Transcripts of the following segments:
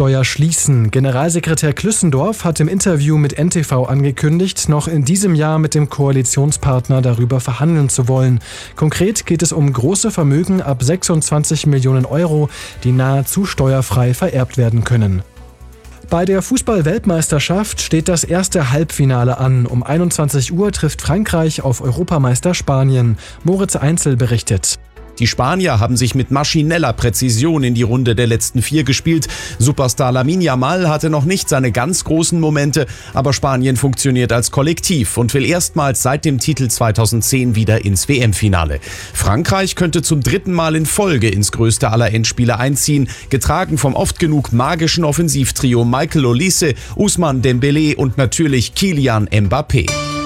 Mehrwertsteuer schließen. Generalsekretär Klüssendorf hat im Interview mit NTV angekündigt, noch in diesem Jahr mit dem Koalitionspartner darüber verhandeln zu wollen. Konkret geht es um große Vermögen ab 26 Millionen Euro, die nahezu steuerfrei vererbt werden können. Bei der Fußball-Weltmeisterschaft steht das erste Halbfinale an. Um 21 Uhr trifft Frankreich auf Europameister Spanien. Moritz Einzel berichtet. Die Spanier haben sich mit maschineller Präzision in die Runde der letzten 4 gespielt. Superstar Lamine Yamal hatte noch nicht seine ganz großen Momente, aber Spanien funktioniert als Kollektiv und will erstmals seit dem Titel 2010 wieder ins WM-Finale. Frankreich könnte zum 3. Mal in Folge ins größte aller Endspiele einziehen, getragen vom oft genug magischen Offensivtrio Michael Olise, Ousmane Dembélé und natürlich Kylian Mbappé.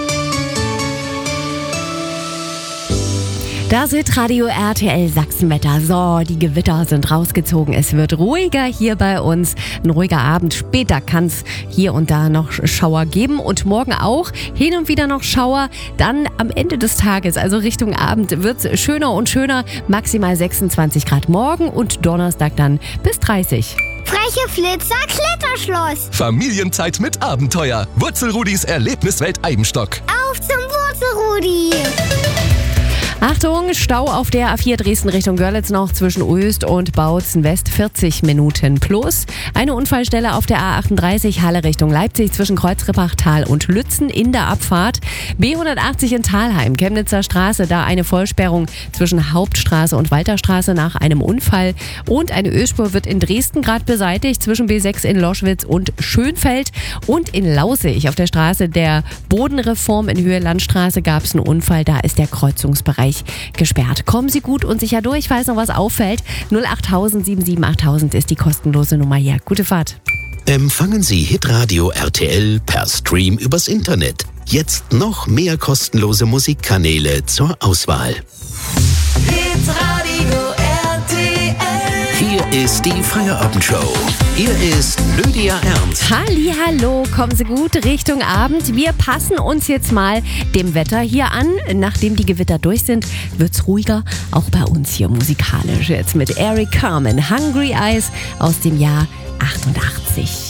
Das Hitradio RTL Sachsenwetter. So, die Gewitter sind rausgezogen. Es wird ruhiger hier bei uns. Ein ruhiger Abend. Später kann es hier und da noch Schauer geben. Und morgen auch hin und wieder noch Schauer. Dann am Ende des Tages, also Richtung Abend, wird es schöner und schöner. Maximal 26 Grad morgen und Donnerstag dann bis 30. Freche Flitzer, Kletterschloss. Familienzeit mit Abenteuer. Wurzelrudis Erlebniswelt Eibenstock. Auf zum Wurzelrudi. Achtung, Stau auf der A4 Dresden Richtung Görlitz noch zwischen Oest und Bautzen West 40 Minuten plus. Eine Unfallstelle auf der A38 Halle Richtung Leipzig zwischen Kreuzrippachtal und Lützen in der Abfahrt. B180 in Thalheim, Chemnitzer Straße, da eine Vollsperrung zwischen Hauptstraße und Walterstraße nach einem Unfall. Und eine Ölspur wird in Dresden gerade beseitigt zwischen B6 in Loschwitz und Schönfeld. Und in Laussig auf der Straße der Bodenreform in Höhe Landstraße gab es einen Unfall, da ist der Kreuzungsbereich gesperrt. Kommen Sie gut und sicher durch, falls noch was auffällt. 08000 778 ist die kostenlose Nummer hier. Gute Fahrt. Empfangen Sie Hitradio RTL per Stream übers Internet. Jetzt noch mehr kostenlose Musikkanäle zur Auswahl. Hitradio RTL. Hier ist die Feierabendshow. Hier ist Lydia Ernst. Hallihallo, kommen Sie gut Richtung Abend. Wir passen uns jetzt mal dem Wetter hier an. Nachdem die Gewitter durch sind, wird's ruhiger, auch bei uns hier musikalisch. Jetzt mit Eric Carmen, Hungry Eyes aus dem Jahr 88.